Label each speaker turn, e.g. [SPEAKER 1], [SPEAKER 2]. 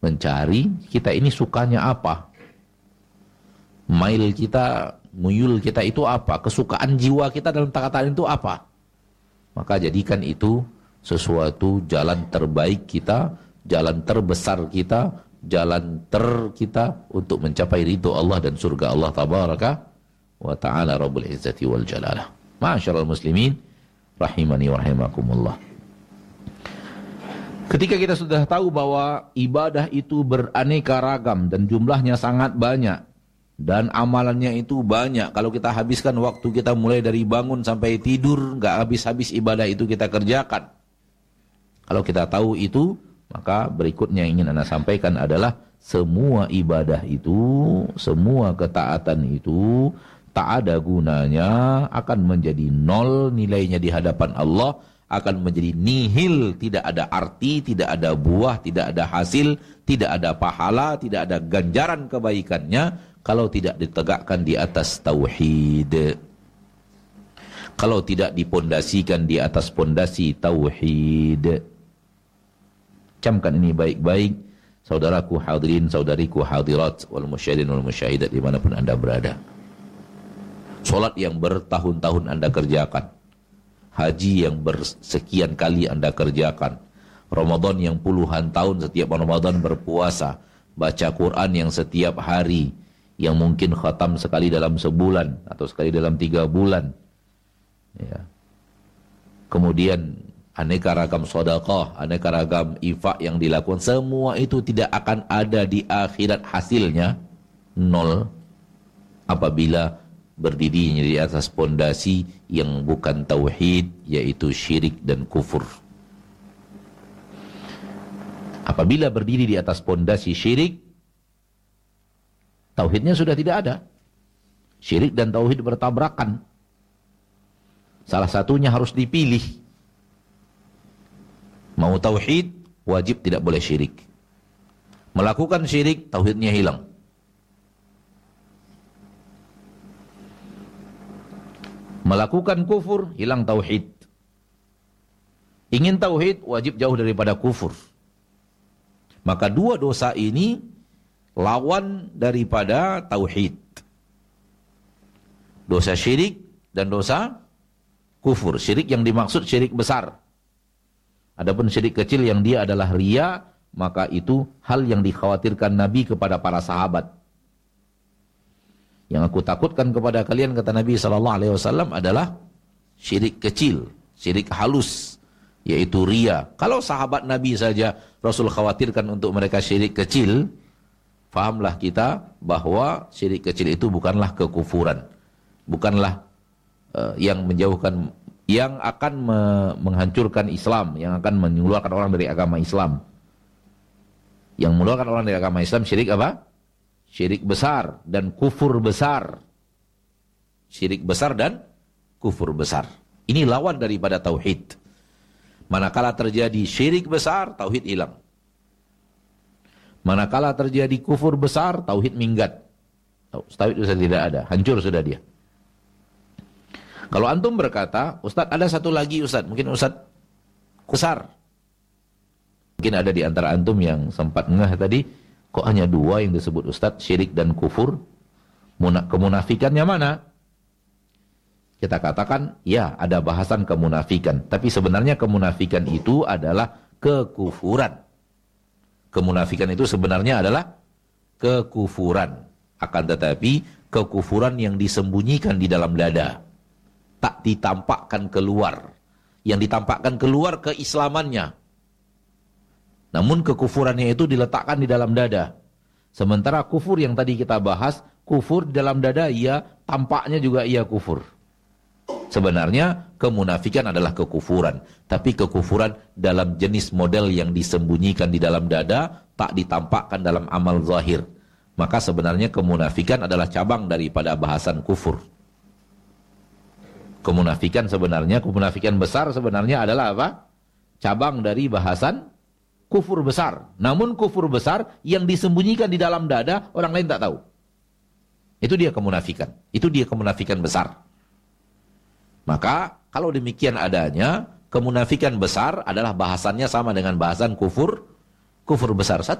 [SPEAKER 1] Mencari kita ini sukanya apa? Mail kita, muyul kita itu apa? Kesukaan jiwa kita dalam taatan itu apa? Maka jadikan itu sesuatu jalan terbaik kita, jalan terbesar kita, jalan kita untuk mencapai ridho Allah dan surga Allah tabaraka wa ta'ala rabbul izzati wal jalalah. Ma'asyiral muslimin rahimani wa rahimakumullah. Ketika kita sudah tahu bahwa ibadah itu beraneka ragam dan jumlahnya sangat banyak dan amalannya itu banyak, kalau kita habiskan waktu kita mulai dari bangun sampai tidur, nggak habis-habis ibadah itu kita kerjakan. Kalau kita tahu itu, maka berikutnya yang ingin Anda sampaikan adalah semua ibadah itu, semua ketaatan itu tak ada gunanya, akan menjadi nol nilainya di hadapan Allah, akan menjadi nihil, tidak ada arti, tidak ada buah, tidak ada hasil, tidak ada pahala, tidak ada ganjaran kebaikannya kalau tidak ditegakkan di atas tauhid. Kalau tidak dipondasikan di atas pondasi tauhid. Camkan ini baik-baik, saudaraku hadirin, saudariku hadirat, wal musyahidin wal musyahidat dimanapun Anda berada. Solat yang bertahun-tahun Anda kerjakan, haji yang bersekian kali Anda kerjakan, Ramadan yang puluhan tahun setiap Ramadan berpuasa, baca Quran yang setiap hari, yang mungkin khatam sekali dalam sebulan atau sekali dalam 3 bulan, ya. Kemudian aneka ragam sedekah, aneka ragam infak yang dilakukan, semua itu tidak akan ada di akhirat hasilnya nol apabila berdirinya di atas pondasi yang bukan tauhid, yaitu syirik dan kufur. Apabila berdiri di atas pondasi syirik, tauhidnya sudah tidak ada. Syirik dan tauhid bertabrakan. Salah satunya harus dipilih. Mau tauhid, wajib tidak boleh syirik. Melakukan syirik, tauhidnya hilang. Melakukan kufur, hilang tauhid. Ingin tauhid, wajib jauh daripada kufur. Maka dua dosa ini lawan daripada tauhid. Dosa syirik dan dosa kufur. Syirik yang dimaksud syirik besar. Adapun syirik kecil yang dia adalah riya, maka itu hal yang dikhawatirkan Nabi kepada para sahabat. Yang aku takutkan kepada kalian, kata Nabi SAW, adalah syirik kecil, syirik halus, yaitu riya. Kalau sahabat Nabi saja Rasul khawatirkan untuk mereka syirik kecil, fahamlah kita bahwa syirik kecil itu bukanlah kekufuran, bukanlah yang menjauhkan, yang akan menghancurkan Islam, yang akan mengeluarkan orang dari agama Islam. Yang mengeluarkan orang dari agama Islam syirik apa? Syirik besar dan kufur besar. Syirik besar dan kufur besar. Ini lawan daripada tauhid. Manakala terjadi syirik besar, tauhid hilang. Manakala terjadi kufur besar, tauhid minggat. Tauhid sudah tidak ada, hancur sudah dia. Kalau antum berkata, Ustaz ada satu lagi Ustaz, mungkin Ustaz besar. Mungkin ada di antara antum yang sempat ngeh tadi, kok hanya 2 yang disebut Ustaz, syirik dan kufur? Kemunafikannya mana? Kita katakan, ya ada bahasan kemunafikan. Tapi sebenarnya kemunafikan itu adalah kekufuran. Kemunafikan itu sebenarnya adalah kekufuran. Akan tetapi, kekufuran yang disembunyikan di dalam dada. Tak ditampakkan keluar. Yang ditampakkan keluar keislamannya. Namun kekufurannya itu diletakkan di dalam dada. Sementara kufur yang tadi kita bahas, kufur di dalam dada, ia tampaknya juga ia kufur. Sebenarnya kemunafikan adalah kekufuran. Tapi kekufuran dalam jenis model yang disembunyikan di dalam dada, tak ditampakkan dalam amal zahir. Maka sebenarnya kemunafikan adalah cabang daripada bahasan kufur. Kemunafikan sebenarnya, kemunafikan besar sebenarnya adalah apa? Cabang dari bahasan kufur besar. Namun kufur besar yang disembunyikan di dalam dada, orang lain tak tahu. Itu dia kemunafikan. Itu dia kemunafikan besar. Maka kalau demikian adanya, kemunafikan besar adalah bahasannya sama dengan bahasan kufur besar.